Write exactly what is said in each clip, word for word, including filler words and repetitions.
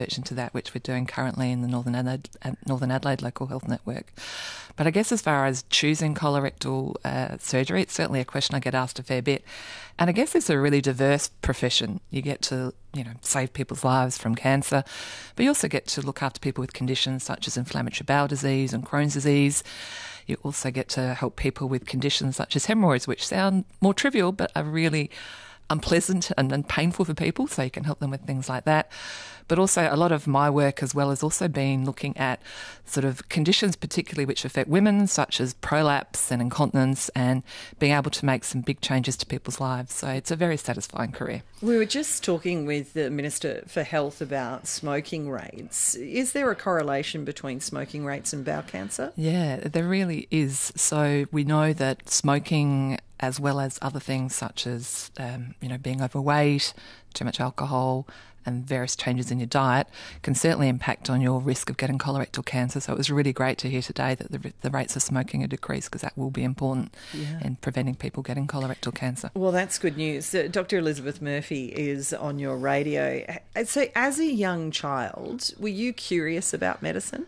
into that, which we're doing currently in the Northern Adelaide, Northern Adelaide Local Health Network. But I guess as far as choosing colorectal uh, surgery, it's certainly a question I get asked a fair bit. And I guess it's a really diverse profession. You get to, you know, save people's lives from cancer, but you also get to look after people with conditions such as inflammatory bowel disease and Crohn's disease. You also get to help people with conditions such as hemorrhoids, which sound more trivial but are really unpleasant and, and painful for people, so you can help them with things like that. But also a lot of my work as well has also been looking at sort of conditions particularly which affect women, such as prolapse and incontinence, and being able to make some big changes to people's lives. So it's a very satisfying career. We were just talking with the Minister for Health about smoking rates. Is there a correlation between smoking rates and bowel cancer? Yeah, there really is. So we know that smoking, as well as other things such as um, you know, being overweight, too much alcohol, and various changes in your diet, can certainly impact on your risk of getting colorectal cancer. So it was really great to hear today that the, the rates of smoking are decreased, because that will be important yeah. in preventing people getting colorectal cancer. Well, that's good news. Uh, Doctor Elizabeth Murphy is on your radio. So as a young child, were you curious about medicine?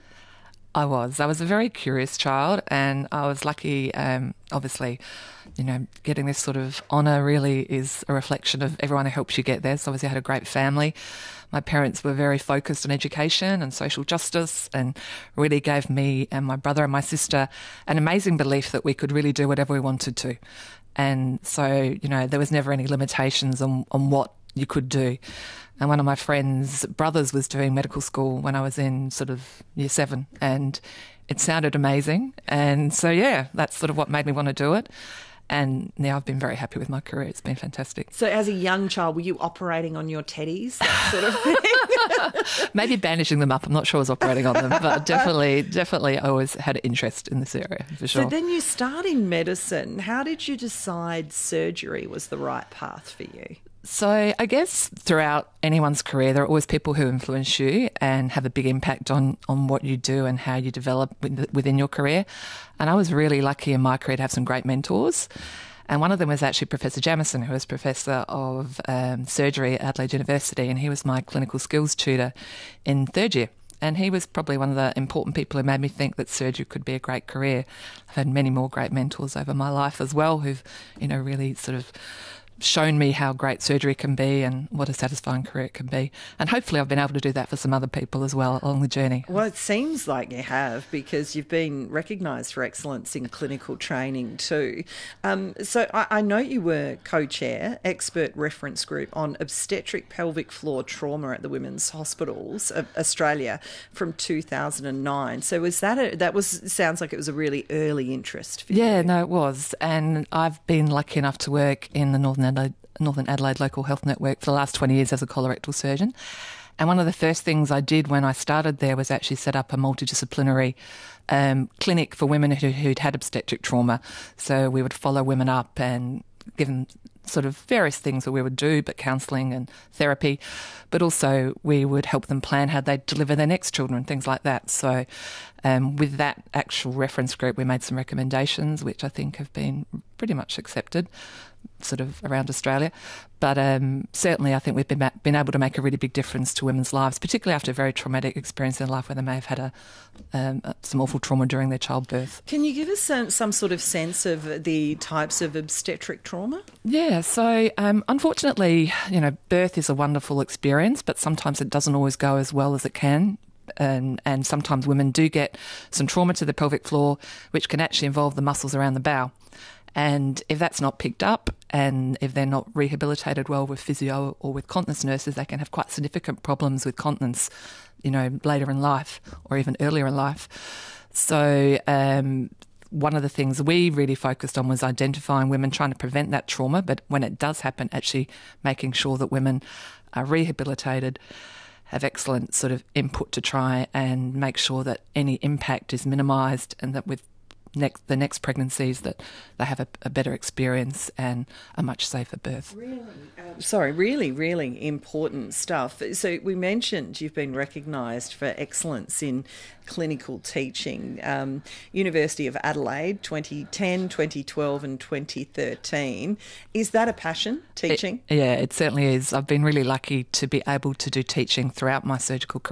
I was. I was a very curious child, and I was lucky, um, obviously, you know, getting this sort of honour really is a reflection of everyone who helps you get there. So obviously I had a great family. My parents were very focused on education and social justice, and really gave me and my brother and my sister an amazing belief that we could really do whatever we wanted to. And so, you know, there was never any limitations on, on what you could do. And one of my friend's brothers was doing medical school when I was in sort of year seven, and it sounded amazing. And so, yeah, that's sort of what made me want to do it. And now I've been very happy with my career. It's been fantastic. So as a young child, were you operating on your teddies, that sort of thing? Maybe bandaging them up. I'm not sure I was operating on them, but definitely, definitely I always had an interest in this area, for sure. So then you start in medicine. How did you decide surgery was the right path for you? So I guess throughout anyone's career, there are always people who influence you and have a big impact on, on what you do and how you develop within your career. And I was really lucky in my career to have some great mentors. And one of them was actually Professor Jamieson, who was Professor of um, Surgery at Adelaide University, and he was my clinical skills tutor in third year. And he was probably one of the important people who made me think that surgery could be a great career. I've had many more great mentors over my life as well who've, you know, really sort of shown me how great surgery can be and what a satisfying career it can be. And hopefully I've been able to do that for some other people as well along the journey. Well, it seems like you have, because you've been recognised for excellence in clinical training too. Um, so I, I know you were co-chair, expert reference group on obstetric pelvic floor trauma at the Women's Hospitals of Australia from two thousand nine. So was that a, that was sounds like it was a really early interest for you? Yeah, no, it was. And I've been lucky enough to work in the Northern Adelaide Northern Adelaide Local Health Network for the last twenty years as a colorectal surgeon. And one of the first things I did when I started there was actually set up a multidisciplinary um, clinic for women who, who'd had obstetric trauma. So we would follow women up and give them sort of various things that we would do, but counselling and therapy, but also we would help them plan how they'd deliver their next children, things like that. So um, with that actual reference group, we made some recommendations, which I think have been pretty much accepted sort of around Australia. But um, certainly I think we've been, been able to make a really big difference to women's lives, particularly after a very traumatic experience in life where they may have had a, um, some awful trauma during their childbirth. Can you give us some, some sort of sense of the types of obstetric trauma? Yeah, so um, unfortunately, you know, birth is a wonderful experience, but sometimes it doesn't always go as well as it can. And, and sometimes women do get some trauma to the pelvic floor, which can actually involve the muscles around the bowel. And if that's not picked up, and if they're not rehabilitated well with physio or with continence nurses, they can have quite significant problems with continence, you know, later in life or even earlier in life. So um, one of the things we really focused on was identifying women, trying to prevent that trauma, but when it does happen, actually making sure that women are rehabilitated, have excellent sort of input to try and make sure that any impact is minimised, and that with next the next pregnancies that they have a, a better experience and a much safer birth. Really, um, sorry, really, really important stuff. So we mentioned you've been recognised for excellence in clinical teaching. Um, University of Adelaide, twenty ten, twenty twelve and twenty thirteen. Is that a passion, teaching? It, yeah, it certainly is. I've been really lucky to be able to do teaching throughout my surgical career.